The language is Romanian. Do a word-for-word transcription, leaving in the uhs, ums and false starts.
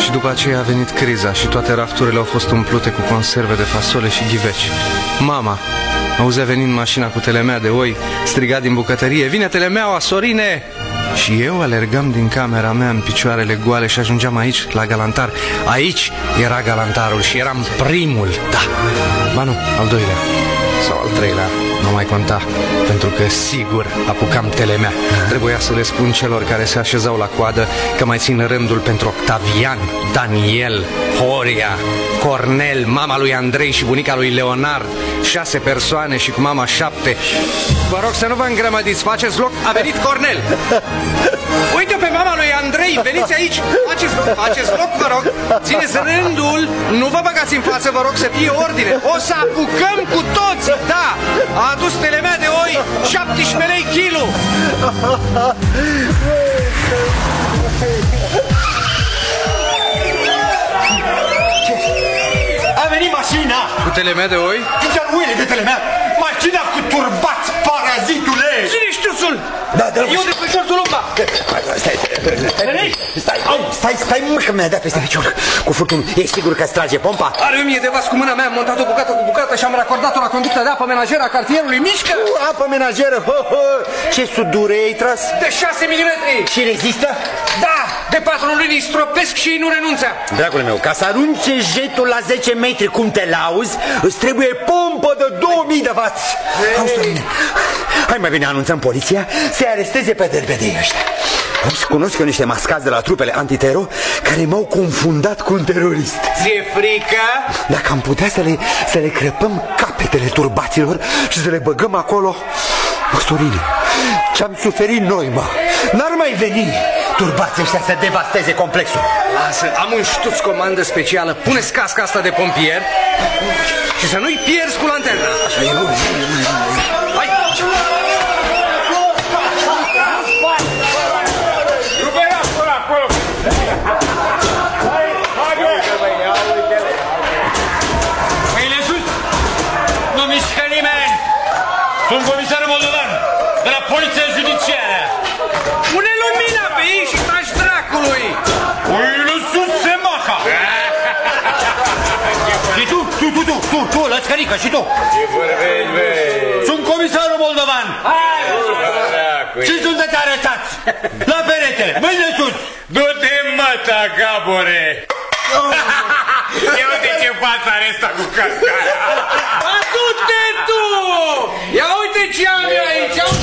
Și după aceea a venit criza și toate rafturile au fost umplute cu conserve de fasole și ghiveci. Mama auzea venind mașina cu telemea de oi, striga din bucătărie: vine telemeaua, Sorine! Și eu alergam din camera mea în picioarele goale și ajungeam aici, la galantar. Aici era galantarul și eram primul, da. Ba nu, al doilea sau al treilea, nu mai conta, pentru că sigur apucam telemea. Trebuia să le spun celor care se așezau la coadă că mai țin rândul pentru Octavian, Daniel, Horia, Cornel, mama lui Andrei și bunica lui Leonard. Șase persoane și cu mama șapte. Vă rog să nu vă îngrămădiți, faceți loc, a venit Cornel. Uite pe mama lui Andrei, veniți aici, faceți loc, faceți loc, vă rog. Țineți rândul, nu vă băgați în față, vă rog, să fie ordine. O să apucăm cu toți, da. A adus telemea de oi, șaptesprezece lei kilo. A venit mașina cu telemea de oi? Uite de telemea, mașina cu turbați, parazitule. Cine știuțul? Da, da, eu de picior tu lumba. Stai, stai, stai, stai, stai, mă, că mi-a dat peste picior cu furtun. E sigur că strage pompa? Are o mie de vas cu mâna mea, am montat-o bucată cu bucată și am racordat-o la conducta de apă menajeră a cartierului. Mișcă! Apă menajeră, ho, ho. Ce sudure ai tras? De șase milimetri. Și rezistă? Da, de patru luni îi stropesc și ei nu renunță. Dragule meu, ca să arunce jetul la zece metri cum te lauzi, îți trebuie pompă de două mii de vați. Hai mai bine, anunțăm poliția să-i aresteze pe derbedei ăștia. Auzi, cunosc eu niște mascați de la trupele antitero care m-au confundat cu un terorist. Ți-e frică? Dacă am putea să le, să le crăpăm capetele turbaților și să le băgăm acolo. Mă, Sorine, ce-am suferit noi, mă. N-ar mai veni turbații ăștia să devasteze complexul. Lasă, am un ștuț comandă specială. Pune-ți casca asta de pompier și să nu-i pierzi cu lanterna. Așa e bun. Hai! Mâinile sus! Nu mișcă nimeni! Sunt comisarul Moldovan, de la Poliția Judiciară. Pune lumina pe ei și tragi dracului! Mâinile sus, Semaha! Și tu, tu, tu, tu, tu, tu, lățcărică, și tu! Ce vorbești, băi? Sunt comisarul Moldovan! Și sunteți arestați! La perete, mâinile sus! Du-te, măta, Gabore! Ia uite ce față are ăsta cu casca. Du-te tu! Ia uite ce am eu aici!